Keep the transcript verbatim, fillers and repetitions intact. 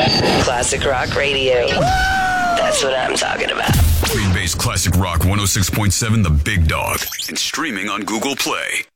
Classic Rock Radio. That's what I'm talking about. Green Bay's Classic Rock one oh six point seven, The Big Dog. And streaming on Google Play.